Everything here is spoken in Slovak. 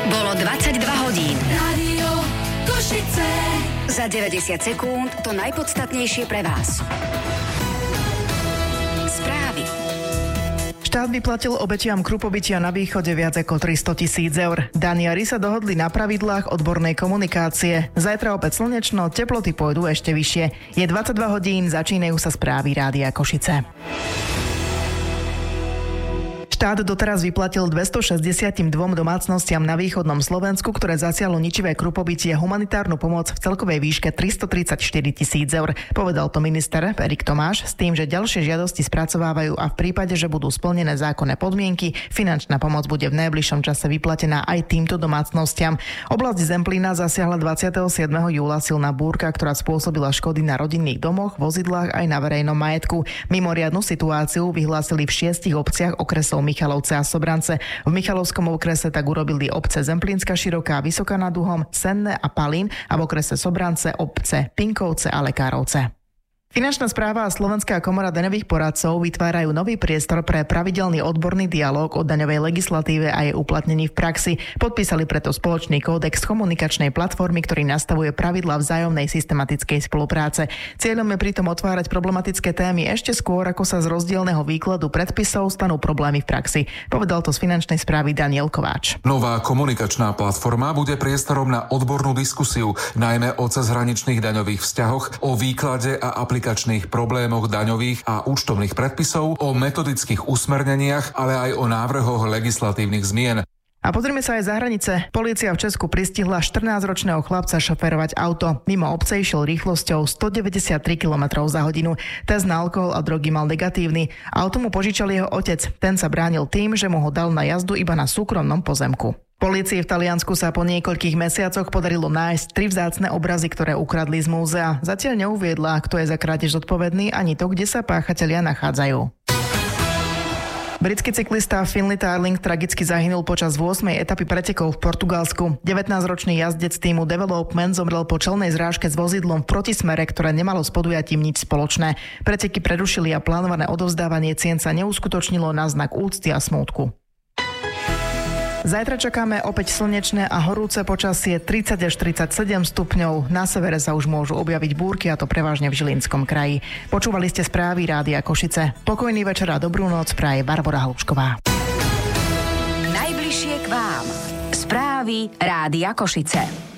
Bolo 22 hodín. Rádio Košice. Za 90 sekúnd to najpodstatnejšie pre vás. Správy. Štát vyplatil obetiam krupobytia na východe viac ako 300 000 eur. Daniari sa dohodli na pravidlách odbornej komunikácie. Zajtra opäť slnečno, teploty pôjdu ešte vyššie. Je 22 hodín, začínajú sa správy Rádia Košice. Štát doteraz vyplatil 262 domácnostiam na východnom Slovensku, ktoré zasiahlo ničivé krupobytie, humanitárnu pomoc v celkovej výške 334 000 eur. Povedal to minister Erik Tomáš s tým, že ďalšie žiadosti spracovávajú a v prípade, že budú splnené zákonné podmienky, finančná pomoc bude v najbližšom čase vyplatená aj týmto domácnostiam. Oblasť Zemplína zasiahla 27. júla silná búrka, ktorá spôsobila škody na rodinných domoch, vozidlách aj na verejnom majetku. Mimoriadnu situáciu vyhlásili v 6 obciach okresov Michalovce a Sobrance. V Michalovskom okrese tak urobili obce Zemplínska Široká, Vysoká nad Uhom, Senné a Palín a v okrese Sobrance obce Pinkovce a Lekárovce. Finančná správa a Slovenská komora daňových poradcov vytvárajú nový priestor pre pravidelný odborný dialóg o daňovej legislatíve a jej uplatnení v praxi. Podpísali preto spoločný kódex komunikačnej platformy, ktorý nastavuje pravidlá vzájomnej systematickej spolupráce. Cieľom je pritom otvárať problematické témy ešte skôr, ako sa z rozdielneho výkladu predpisov stanú problémy v praxi. Povedal to z finančnej správy Daniel Kováč. Nová komunikačná platforma bude priestorom na odbornú diskusiu, najmä o cezhraničných daňových vzťahoch, o výklade a aplikačných problémoch daňových a účtovných predpisov, o metodických usmerneniach, ale aj o návrhoch legislatívnych zmien. A pozrime sa aj za hranice. Polícia v Česku pristihla 14-ročného chlapca šoférovať auto. Mimo obce išiel rýchlosťou 193 km za hodinu. Test na alkohol a drogy mal negatívny. Auto mu požičal jeho otec. Ten sa bránil tým, že mu ho dal na jazdu iba na súkromnom pozemku. Polícii v Taliansku sa po niekoľkých mesiacoch podarilo nájsť 3 vzácne obrazy, ktoré ukradli z múzea. Zatiaľ neuviedla, kto je za krádež zodpovedný, ani to, kde sa páchatelia nachádzajú. Britský cyklista Finlay Tarling tragicky zahynul počas 8. etapy pretekov v Portugalsku. 19-ročný jazdec týmu Development zomrel po čelnej zrážke s vozidlom v protismere, ktoré nemalo s podujatím nič spoločné. Preteky prerušili a plánované odovzdávanie cien sa neuskutočnilo na znak úcty a smútku. Zajtra čakáme opäť slnečné a horúce počasie 30 až 37 stupňov. Na severe sa už môžu objaviť búrky, a to prevažne v Žilinskom kraji. Počúvali ste správy Rádia Košice. Pokojný večer a dobrú noc praje Barbora Hlučková. Najbližšie k vám. Správy Rádia Košice.